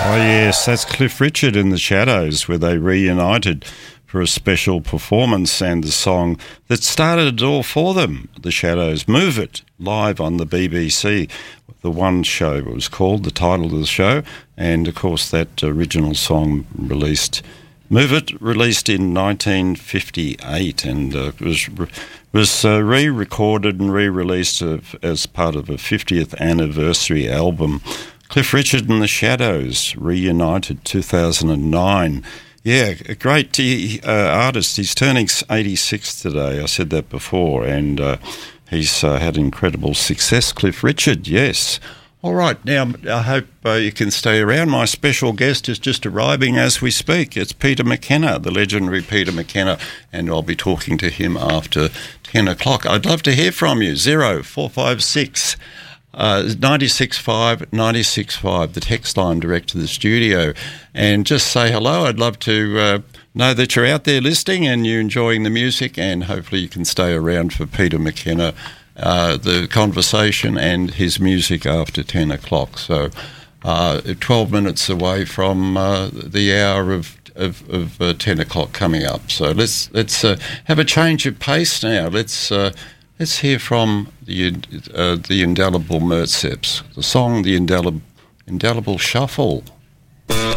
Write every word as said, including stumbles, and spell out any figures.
Oh yes, that's Cliff Richard in The Shadows, where they reunited for a special performance, and the song that started it all for them, The Shadows, Move It, live on the B B C. The One Show it was called, the title of the show, and of course that original song released, Move It, released in nineteen fifty-eight, and uh, was was uh, re-recorded and re-released uh, as part of a fiftieth anniversary album. Cliff Richard and The Shadows, reunited, two thousand nine. Yeah, a great uh, artist. He's turning eighty-six today. I said that before, and uh, he's uh, had incredible success. Cliff Richard, yes. All right, now I hope uh, you can stay around. My special guest is just arriving as we speak. It's Peter McKenna, the legendary Peter McKenna, and I'll be talking to him after ten o'clock. I'd love to hear from you. Zero four five six Uh, nine six five, nine six five, the text line direct to the studio, and just say hello. I'd love to uh, know that you're out there listening and you're enjoying the music, and hopefully you can stay around for Peter McKenna, uh, the conversation and his music after ten o'clock. So uh, twelve minutes away from uh, the hour of of, of uh, ten o'clock coming up. So let's let's uh, have a change of pace now. Let's uh, Let's hear from the uh, the Indelible Mertzeps, the song "The Indelible, Indelible Shuffle."